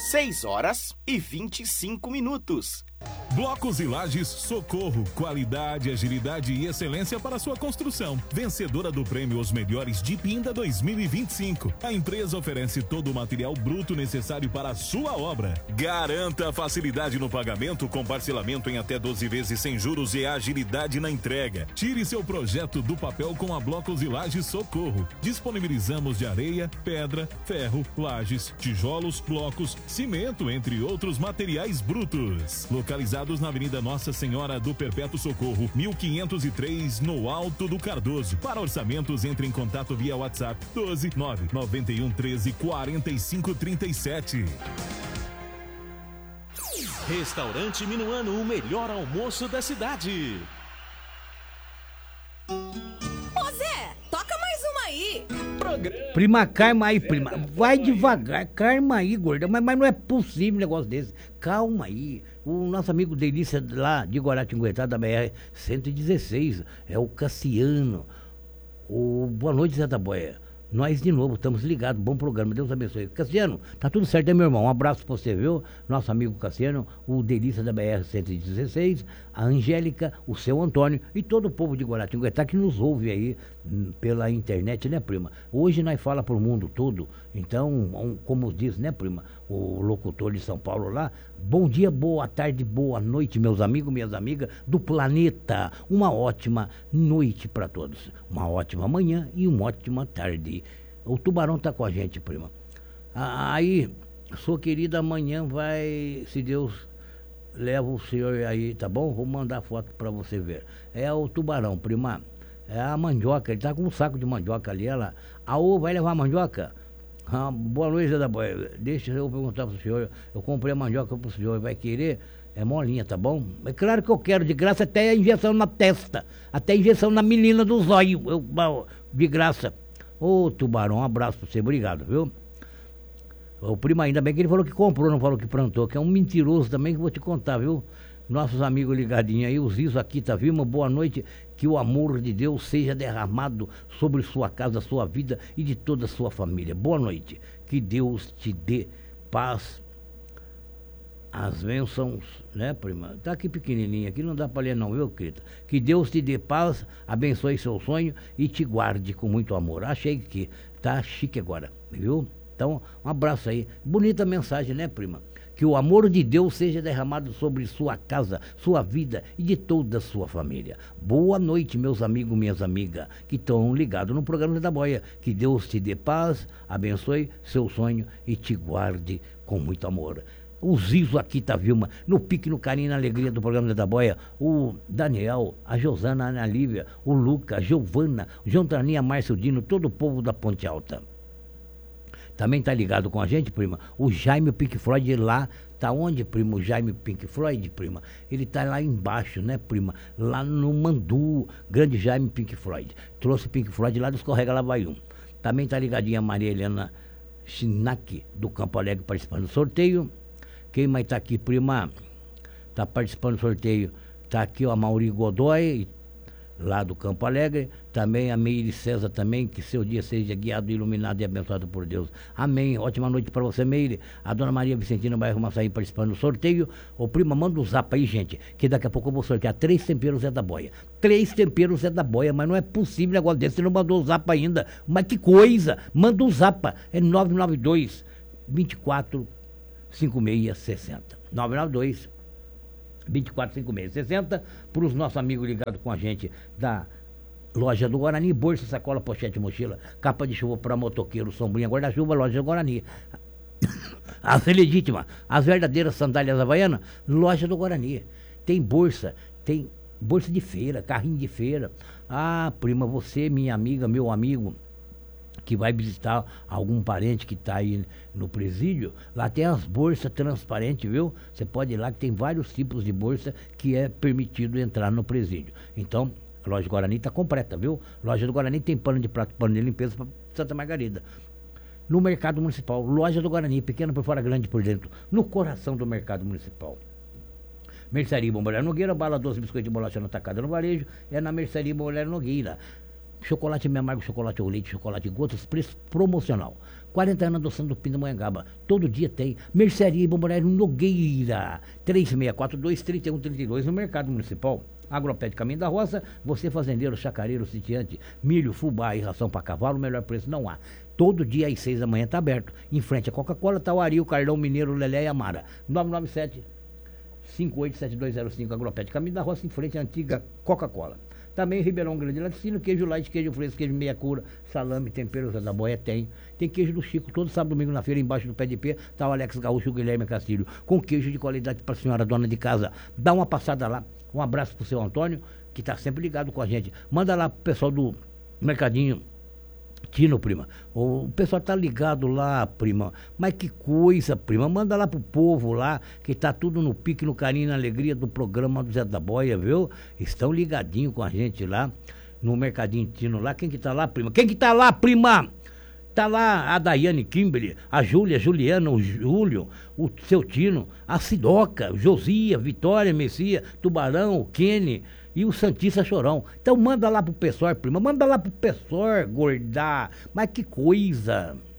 6h25. Blocos e Lajes Socorro, qualidade, agilidade e excelência para sua construção. Vencedora do prêmio Os Melhores de Pinda 2025. A empresa oferece todo o material bruto necessário para a sua obra. Garanta facilidade no pagamento com parcelamento em até 12 vezes sem juros e agilidade na entrega. Tire seu projeto do papel com a Blocos e Lajes Socorro. Disponibilizamos de areia, pedra, ferro, lajes, tijolos, blocos, cimento, entre outros materiais brutos. Localizados na Avenida Nossa Senhora do Perpétuo Socorro, 1503, no Alto do Cardoso. Para orçamentos, entre em contato via WhatsApp 12 991 13 45 37. Restaurante Minuano, o melhor almoço da cidade. Ô Zé, toca mais uma aí. Prima, calma aí, prima. Vai devagar, calma aí, gorda. Mas não é possível um negócio desse. Calma aí. O nosso amigo Delícia lá de Guaratinguetá, da BR-116, é o Cassiano. Boa noite, Zé da Boia. Nós de novo, estamos ligados, bom programa, Deus abençoe. Cassiano, tá tudo certo, hein, meu irmão? Um abraço pra você, viu? Nosso amigo Cassiano, o Delícia da BR-116, a Angélica, o seu Antônio e todo o povo de Guaratinguetá que nos ouve aí pela internet, né, prima? Hoje nós fala pro mundo todo, então, como diz, né, prima, o locutor de São Paulo lá, bom dia, boa tarde, boa noite, meus amigos, minhas amigas do planeta. Uma ótima noite para todos, uma ótima manhã e uma ótima tarde. O Tubarão tá com a gente, prima. Aí, sua querida, amanhã vai, se Deus leva o senhor aí, tá bom? Vou mandar foto para você ver. É o Tubarão, prima. É a mandioca, ele tá com um saco de mandioca ali, ela. Vai levar a mandioca? Boa noite, Zé da Boia. Deixa eu perguntar pro senhor. Eu comprei a mandioca pro senhor, vai querer? É molinha, tá bom? É claro que eu quero, de graça, até a injeção na testa, até a injeção na menina do zóio, de graça. Ô, Tubarão, um abraço pra você, obrigado, viu? O primo, ainda bem que ele falou que comprou, não falou que plantou, que é um mentiroso também, que eu vou te contar, viu? Nossos amigos ligadinhos aí, o Zizo aqui, tá, viu? Uma boa noite, que o amor de Deus seja derramado sobre sua casa, sua vida e de toda a sua família. Boa noite, que Deus te dê paz, as bênçãos, né, prima? Tá aqui pequenininha, aqui não dá pra ler não, viu, querida? Que Deus te dê paz, abençoe seu sonho e te guarde com muito amor. Achei que tá chique agora, viu? Então, um abraço aí. Bonita mensagem, né, prima? Que o amor de Deus seja derramado sobre sua casa, sua vida e de toda a sua família. Boa noite, meus amigos, minhas amigas, que estão ligados no programa da Boia. Que Deus te dê paz, abençoe seu sonho e te guarde com muito amor. O Zizo aqui, tá, Vilma, no pique, no carinho, na alegria do programa da Boia. O Daniel, a Josana, a Ana Lívia, o Luca, a Giovana, o João Traninha, Márcio Dino, todo o povo da Ponte Alta. Também tá ligado com a gente, prima, o Jaime Pink Floyd lá, tá onde, prima, o Jaime Pink Floyd, prima? Ele tá lá embaixo, né, prima? Lá no Mandu, grande Jaime Pink Floyd. Trouxe Pink Floyd lá do Escorrega Lavaium. Também tá ligadinha a Maria Helena Chinac, do Campo Alegre, participando do sorteio. Quem mais tá aqui, prima? Tá participando do sorteio. Tá aqui, ó, a Mauri Godoy, lá do Campo Alegre, também a Meire César também, que seu dia seja guiado, iluminado e abençoado por Deus. Amém. Ótima noite para você, Meire. A dona Maria Vicentina Bairro Massaí participando do sorteio. Ô, prima, manda um zap aí, gente, que daqui a pouco eu vou sortear 3 temperos Zé da Boia. 3 temperos Zé da Boia, mas não é possível negócio desse, você não mandou o zap ainda. Mas que coisa! Manda um zap, é 992 24 5660. 992 245660, para os nossos amigos ligados com a gente da Loja do Guarani, bolsa, sacola, pochete, mochila, capa de chuva para motoqueiro, sombrinha, guarda-chuva, Loja do Guarani. As legítimas, as verdadeiras sandálias havaianas, Loja do Guarani. Tem bolsa de feira, carrinho de feira. Ah, prima, você, minha amiga, meu amigo, que vai visitar algum parente que está aí no presídio, lá tem as bolsas transparentes, viu? Você pode ir lá, que tem vários tipos de bolsa que é permitido entrar no presídio. Então, a Loja do Guarani está completa, viu? Loja do Guarani tem pano de prato, pano de limpeza para Santa Margarida. No Mercado Municipal, Loja do Guarani, pequena por fora, grande por dentro, no coração do Mercado Municipal. Mercearia Bombolera Nogueira, bala doce, biscoito de bolacha na tacada no varejo, é na Mercearia Bombolera Nogueira. Chocolate meio amargo, chocolate ao leite, chocolate gotas, preço promocional. 40 anos adoçando do Pindamonhangaba. Todo dia tem. Mercearia e Bomboneira Nogueira. 3642-3132 no Mercado Municipal. Agropet Caminho da Roça, você fazendeiro, chacareiro, sitiante, milho, fubá e ração para cavalo, o melhor preço não há. Todo dia às 6 da manhã está aberto. Em frente à Coca-Cola, Tauari, o Carlão Mineiro, Lelé e Amara. 997-587205, Agropet Caminho da Roça, em frente à antiga Coca-Cola. Também em Ribeirão Grande Laticínio, queijo light, queijo fresco, queijo meia cura, salame, tempero, Zé da Boia tem. Tem queijo do Chico, todo sábado e domingo na feira, embaixo do pé de pé, tá o Alex Gaúcho e o Guilherme Castilho, com queijo de qualidade para a senhora dona de casa. Dá uma passada lá. Um abraço pro seu Antônio, que está sempre ligado com a gente. Manda lá pro pessoal do Mercadinho Tino, prima. O pessoal tá ligado lá, prima. Mas que coisa, prima. Manda lá pro povo lá, que tá tudo no pique, no carinho, na alegria do programa do Zé da Boia, viu? Estão ligadinho com a gente lá, no Mercadinho Tino lá. Quem que tá lá, prima? Quem que tá lá, prima? Tá lá a Daiane Kimberly, a Júlia, Juliana, o Júlio, o seu Tino, a Sidoca, Josia, Vitória, Messia, Tubarão, o Kenny e o Santista Chorão. Então manda lá pro pessoal, prima, manda lá pro pessoal, gordar. Mas que coisa!